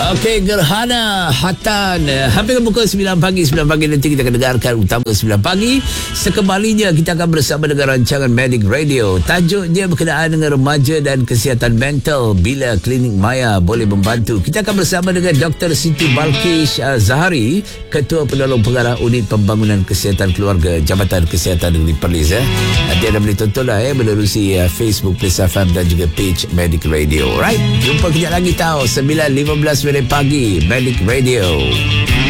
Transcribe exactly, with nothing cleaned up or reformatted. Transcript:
Okey, Gerhana Hatan. Hampir pukul sembilan pagi. sembilan pagi nanti kita akan dengarkan utama sembilan pagi. Sekembalinya kita akan bersama dengan rancangan Medic Radio. Tajuknya berkenaan dengan remaja dan kesihatan mental bila Klinik Maya boleh membantu. Kita akan bersama dengan Doktor Siti Balkish uh, Zahari, Ketua Penolong Pengarah Unit Pembangunan Kesihatan Keluarga Jabatan Kesihatan Negeri Perlis. Eh. Nanti anda boleh tontonlah eh, menerusi uh, Facebook Plus F M dan juga page Medic Radio. Right? Jumpa kejap lagi tahu sembilan lima belas minit pagi Medic Radio.